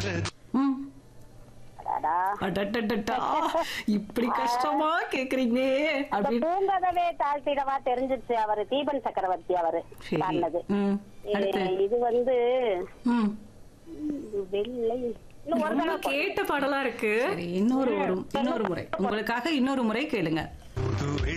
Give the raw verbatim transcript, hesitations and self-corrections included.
ம். அடடா. அடடடடா. இப்படி கஷ்டமா கேக்குறீங்க அந்த அப்படின்னு. பூங்கதவே தாழ்த்திடவா தெரிஞ்சிருச்சு அவரு தீபன் சக்கரவர்த்தி அவரு சரி. பாடினது. ம். அடுத்து. ஏ, இது வந்து ம். ம், வெள்ளை இன்னும் ஒரு ரொம்ப தடவை பாடு. கேட்ட பாடலா இருக்கு. சரி, இன்னொரு ஒரு இன்னொரு முறை உங்களுக்காக இன்னொரு முறை கேளுங்க.